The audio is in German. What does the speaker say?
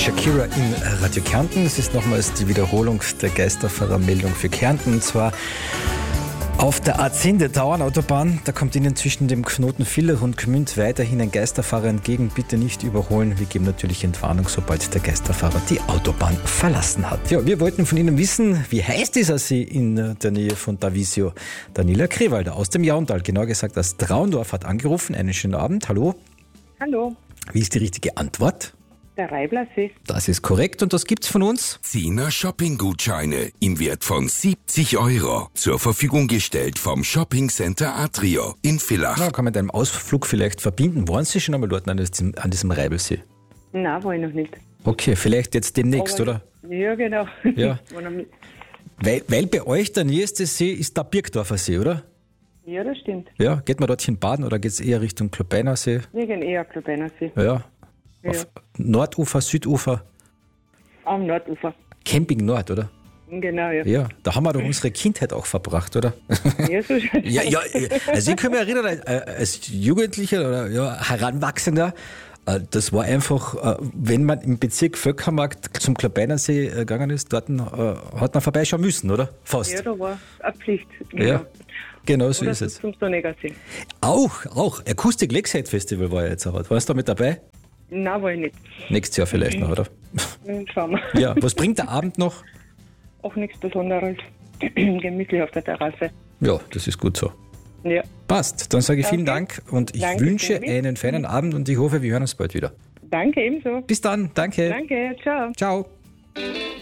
Shakira in Radio Kärnten. Es ist nochmals die Wiederholung der Geisterfahrermeldung für Kärnten. Und zwar auf der A10 der Tauernautobahn. Da kommt Ihnen zwischen dem Knoten Villach und Gmünd weiterhin ein Geisterfahrer entgegen. Bitte nicht überholen. Wir geben natürlich Entwarnung, sobald der Geisterfahrer die Autobahn verlassen hat. Ja, wir wollten von Ihnen wissen, wie heiß dieser See in der Nähe von Davisio? Daniela Krewalder aus dem Jauntal, genau gesagt aus Traundorf, hat angerufen. Einen schönen Abend. Hallo. Hallo, Wie ist die richtige Antwort? der Reiblersee. Das ist korrekt und das gibt's von uns. 10er Shopping-Gutscheine im Wert von 70 € zur Verfügung gestellt vom Shopping-Center Atrio in Villach. Ja, kann man mit einem Ausflug vielleicht verbinden. Waren Sie schon einmal dort an diesem Reibelsee? Nein, war ich noch nicht. Okay, vielleicht jetzt demnächst, Aber- oder? Ja, genau. Ja. War noch nicht. Weil bei euch der nächste See ist der Birkdorfer See, oder? Ja, das stimmt. Ja, geht man dorthin baden oder geht's eher Richtung Klobeiner See? Wir gehen eher Klobeiner See. Ja. Ja. Auf Nordufer, Südufer, Am Nordufer. Camping Nord, oder? Genau, ja. Ja, da haben wir doch unsere Kindheit auch verbracht, oder? Ja, so schön. Ja, also ich kann mich erinnern, als Jugendlicher oder Heranwachsender, das war einfach, wenn man im Bezirk Völkermarkt zum Klabeinersee gegangen ist, dort hat man vorbeischauen müssen, oder? Fast. Ja, da war eine Pflicht. Genau. Ja, genau so Oder ist es. zum Sonniger See. Auch. Akustik Lakeside Festival war ja jetzt auch. Warst du da mit dabei? Nein, war ich nicht. Nächstes Jahr vielleicht noch, oder? Schauen wir. Ja, was bringt der Abend noch? Auch nichts Besonderes. Gemütlich auf der Terrasse. Ja, das ist gut so. Ja. Passt, dann sage ich vielen Okay. Dank und ich Danke, wünsche Tobi. einen feinen Abend und ich hoffe, wir hören uns bald wieder. Danke ebenso. Bis dann, danke. Danke, ciao. Ciao.